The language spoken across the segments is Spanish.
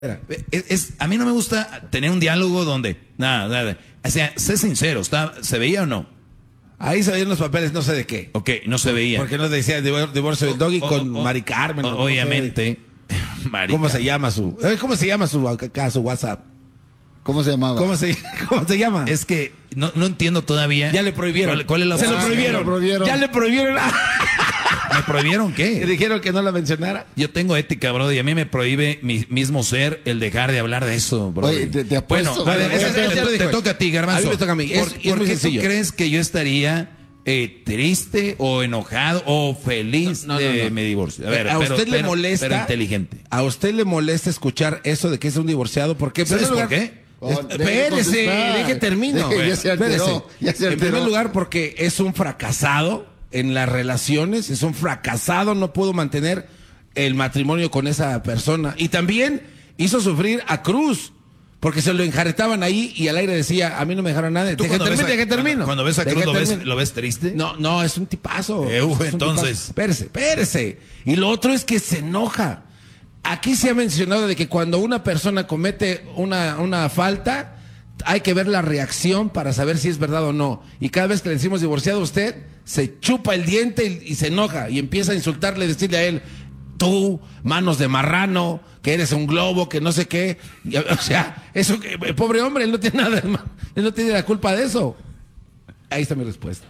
A mí no me gusta tener un diálogo donde, nada, o sea, sé sincero, ¿se veía o no? Ahí se veían los papeles, no sé de qué. Ok, no se veía. Porque no decía divorcio del Doggy con Mari Carmen. Obviamente. ¿Cómo se llama su WhatsApp? ¿Cómo se llamaba? ¿Cómo se llama? Es que no entiendo todavía. Ya le prohibieron. ¿Cuál es la Se lo opción? prohibieron. Ya le prohibieron. ¿Me prohibieron qué? ¿Le dijeron que no la mencionara? Yo tengo ética, bro, y a mí me prohíbe mi mismo ser el dejar de hablar de eso, bro. Oye, te apuesto. Bueno, te toca a ti, Garbanzo. A mí me toca a mí. ¿Por qué tú crees que yo estaría triste o enojado o feliz de mi divorcio? A ver, ¿a usted le molesta? Pero inteligente. ¿A usted le molesta escuchar eso de que es un divorciado? ¿Por qué? ¿Sabes por qué? Espérese, deje termino. Ya se alteró. En primer lugar, porque es un fracasado en las relaciones, es un fracasado, no pudo mantener el matrimonio con esa persona. Y también hizo sufrir a Cruz, porque se lo enjaretaban ahí y al aire decía, a mí no me dejaron nada. Deje termino. Cuando ves a Cruz, ¿lo ves triste? No, es un tipazo. Entonces. Espérese. Y lo otro es que se enoja. Aquí se ha mencionado de que cuando una persona comete una falta, hay que ver la reacción para saber si es verdad o no. Y cada vez que le decimos divorciado a usted, se chupa el diente y se enoja y empieza a insultarle, decirle a él, tú, manos de marrano, que eres un globo, que no sé qué. O sea, eso, el pobre hombre, él no tiene nada, él no tiene la culpa de eso. Ahí está mi respuesta.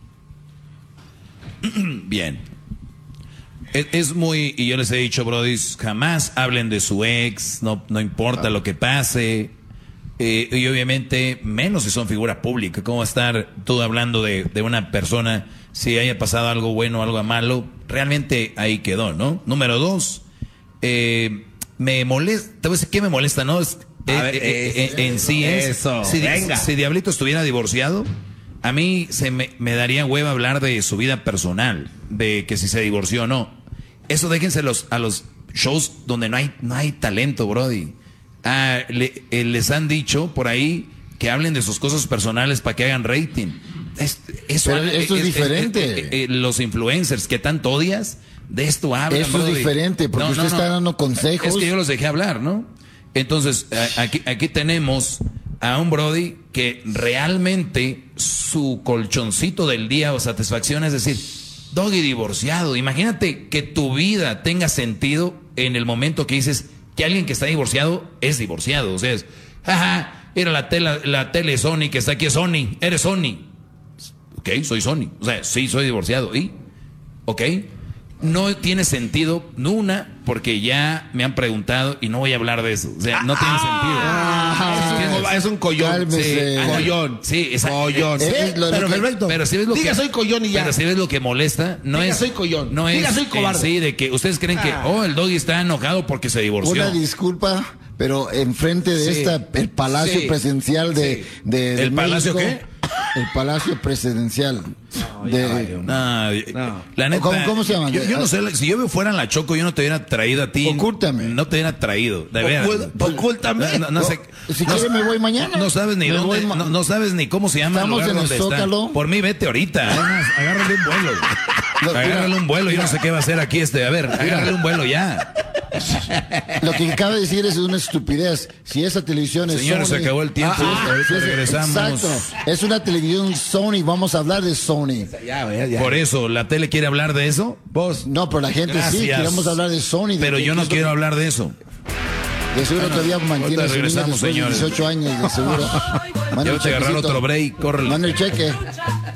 Bien. Es muy, y yo les he dicho, brodis, jamás hablen de su ex, no importa lo que pase. Y obviamente, menos si son figura pública. ¿Cómo estar tú hablando de una persona si haya pasado algo bueno o algo malo? Realmente ahí quedó, ¿no? Número 2, me molesta, te voy a decir qué me molesta, ¿no? En sí es, si Diablito estuviera divorciado, a mí me daría hueva hablar de su vida personal, de que si se divorció o no. Eso déjense a los shows donde no hay talento, brody. Les han dicho por ahí que hablen de sus cosas personales para que hagan rating. Eso es diferente. Los influencers que tanto odias, de esto hablan. Eso es diferente, porque usted está dando consejos. Es que yo los dejé hablar, ¿no? Entonces, aquí tenemos a un brody que realmente su colchoncito del día o satisfacción es decir, Doggy divorciado. Imagínate que tu vida tenga sentido en el momento que dices que alguien que está divorciado es divorciado. O sea, mira la tele Sony que está aquí es Sony. Eres Sony. Ok, soy Sony. O sea, sí, soy divorciado. ¿Y? Ok. No tiene sentido, porque ya me han preguntado y no voy a hablar de eso. O sea, no tiene sentido. Es un collón. Collón. Sí, collón. Pero si ves lo diga soy collón y ya. Pero si ves lo que molesta, diga soy collón. No diga es soy cobarde. Sí, de que ustedes creen que el Doggy está enojado porque se divorció. Una disculpa, pero enfrente de el palacio presidencial de ¿El Palacio México, qué? El Palacio Presidencial La neta, ¿Cómo se llama? Yo no sé, si yo fuera en la Choco, yo no te hubiera traído a ti. Ocúltame. No te hubiera traído, de veras. Ocúltame. No sé. Si quieres me voy mañana. No sabes ni dónde, no sabes ni cómo se llama. Estamos en el Zócalo. Por mí, vete ahorita. Agárrale un vuelo. Agárrale un vuelo. Yo no sé qué va a hacer aquí A ver, agárrale un vuelo ya. Lo que acaba de decir es una estupidez. Si esa televisión es Señores, Sony, se acabó el tiempo. Regresamos. Exacto. Es una televisión Sony. Vamos a hablar de Sony. Ya. Por eso, ¿la tele quiere hablar de eso? Vos. No, pero la gente sí. Queremos hablar de Sony. Pero yo no quiero hablar de eso. De seguro todavía mantiene su niña después de 18 años. De seguro. Ya te agarrar otro break. Córrele. Manda el cheque.